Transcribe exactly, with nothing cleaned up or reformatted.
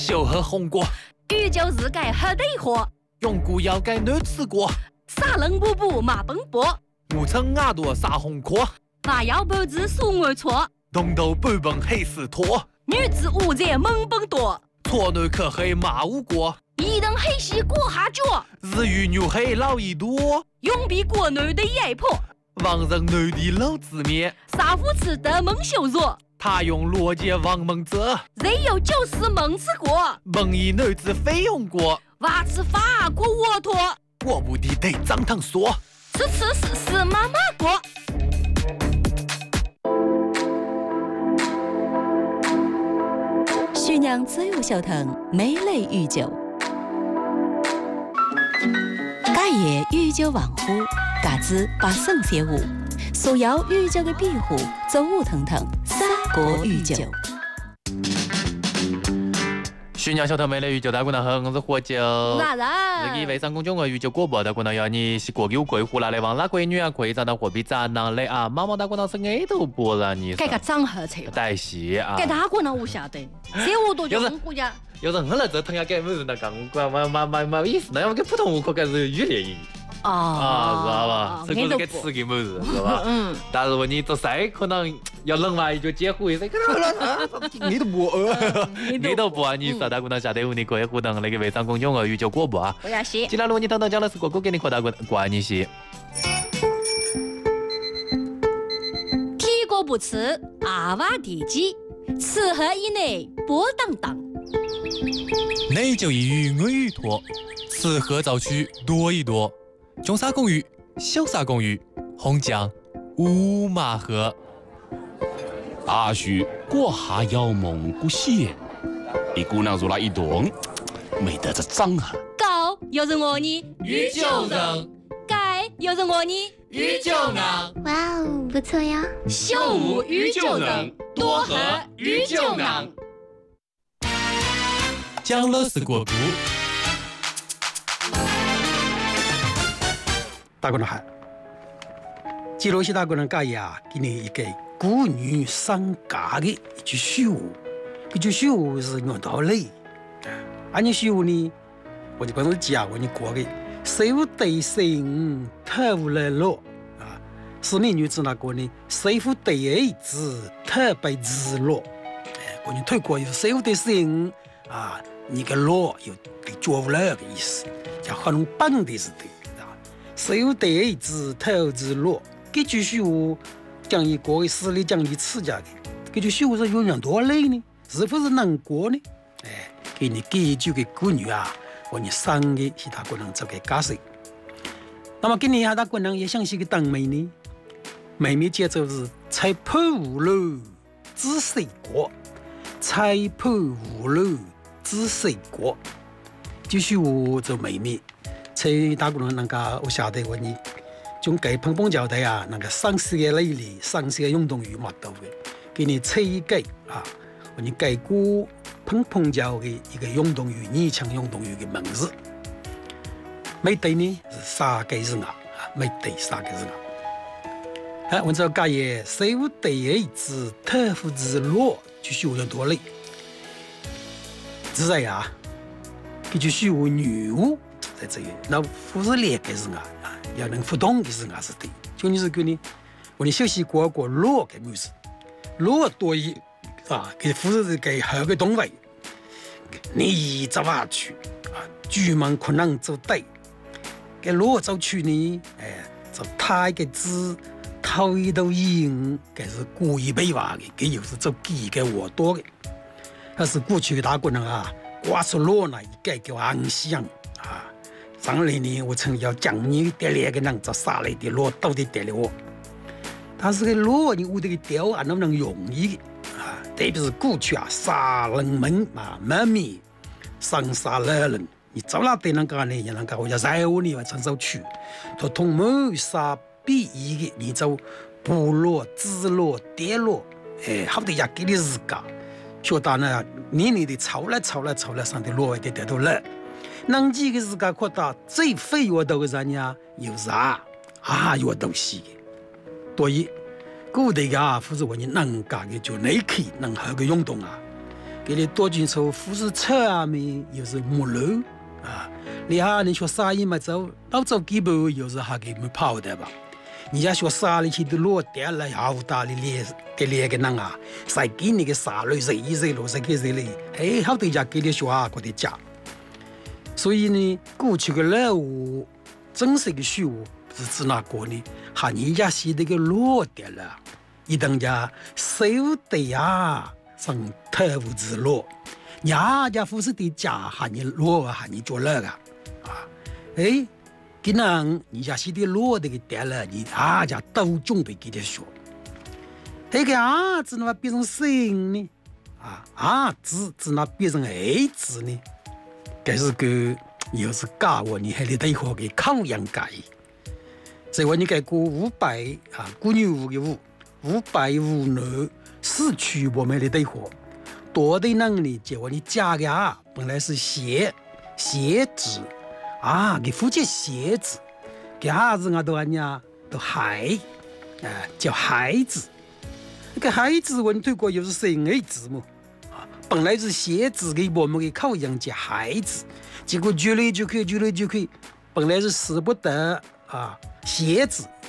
小喝红果， 宇宙日改黑对火， 永固要改难吃过。 沙冷布布马奔波， 五层牙朵撒红壳， 花腰半子苏我错， 东头半本黑丝拖， 女子五在猛奔多， 错男可黑马无过， 一等黑西过下脚， 日语牛黑老一多， 永比国内的野婆， 王人内地老子面， 杀夫吃的蒙羞弱。 他用逻辑王蒙泽， 人有九死蒙吃过， 蒙一女子非用过， 娃吃法过沃托， 我不地得张堂说， 吃吃是是妈妈过。 徐娘自由小腾美类御酒，家业御酒王府，嘎子把圣写舞，所有御酒的庇护，走舞腾腾，三国御酒。 徐娘小头美类御酒，大姑娘好，我是喝酒。 哪人？ 这个微商公众号御酒广播，大姑娘要你是过酒贵户啦，来往哪闺女啊，可以找到货币站囊嘞啊，毛毛大姑娘是爱头波了你。 这个长好车。 带戏啊。 这大姑娘我晓得，这我多就国家。 有人很来这疼要改没人那讲，嘛嘛嘛嘛意思，那要跟普通话可是语言英语。 啊啊，知道吧？这个是给吃给么子，是吧？嗯。但是问你做谁可能要冷嘛，就结婚，谁可能你都不饿，你都不啊？你说大姑娘下队伍，你可以互动那个微商公众号与酒广播啊。 不要谢。 今天如果你等等讲的是哥哥给你扩大关关你些。 天国不吃阿娃地鸡，吃喝以内波当当。 内就一鱼我鱼多，吃喝早取多一多。中沙公寓、小沙公寓、红酱、五马河。 阿叔过下要蒙古县，一姑娘入了一顿，没得这长啊。 高又是我呢， 御酒人； 盖又是我呢， 御酒人。 哇哦，不错呀！ 秀舞御酒人，多喝御酒人。 讲了是国故。 大姑娘好，记录起大姑娘家呀，给你一个古女上嫁的一句虚话。这句虚话是有道理。按你虚话呢，我就帮你讲我你过的，谁不对心，特无来落啊。是你女子那个呢，谁不对儿子，特被日落。哎，我你推过就是谁不对心啊，你个落有对做不来的意思，叫很能帮的是对。谁有对儿子特日落，这句虚话讲一个实力讲一次家的，这句虚话是有样多类呢？是不是能过呢？哎，给你给句给姑女啊，我你三个其他姑娘做给解释。那么给你其他姑娘也想是个当妹呢？妹妹节奏是才破五楼知谁过，才破五楼知谁过，这虚话做妹妹。在大姑娘那个，我晓得我你，从给碰碰脚的啊，那个上市的类里，上市的运动员嘛都的，给你吹给啊，我你改过碰碰脚的一个运动员，女强运动员的名字，没对呢是啥个是啊？没对啥个是啊？哎，我这个也谁无对儿子特夫之落，就修了多累，是这呀？这就修女巫。在这里，那不是两个人啊，啊，要能互动的人啊是对。就你是个呢，我们休息过过落个模式，落多一啊，给扶持给好个动位，你走下去啊，专门可能走对，给落走去呢，哎，就他一个字，头一头赢，给是故意被挖的，给又是走几个我多的，但是过去的大姑娘啊，刮出落那一个叫安详啊。上来呢，我曾要讲你点两个人找杀来的落到底点了我，但是个落你我这个调啊能不能容易啊？特别是过去啊，杀人们啊，妈咪上杀了人，你走哪对人家呢？人家我要在乎你，我承受去，他同谋杀必一个，你就部落、支落、跌落，哎，好的呀，给你自家，觉得呢，你你的吵来吵来吵来上的落一点点都了。能几个自家扩大最非活动的人呀，有啥啊活动西的，所以古代啊，或者我们能干的就内去能好个运动啊， 给你多进出护士车啊咪又是木路啊，你哈你学啥意嘛走，老走几步又是还给没跑的吧？你家学啥里去的路掉了，下午打的脸给脸个人啊，晒给你个啥路热一热路晒给热嘞，哎，好多家给你学啊，过的家。所以呢，过去的老话，真实的虚话是指哪个呢？哈，人家写的个路掉了，一等家手的呀。上特务之路，伢家护士的家哈你路哈你做那个啊，哎，给人你家是的路的给带了，你大家都准备给他说，那个啊字那变成生呢，啊啊字字那变成哎字呢，这是个又是教我你还得对话给考养改，所以话你该过五百啊，过牛五的五，五百五呢。是区我们的对话，多的能力结果你加个啊，本来是鞋鞋子啊，给附近鞋子，给孩子啊都按呀都孩，啊叫孩子，那个孩子问对过又是生儿子嘛，啊本来是鞋子给我们给考养叫孩子，结果越来就可以越来就可以，本来是舍不得啊鞋子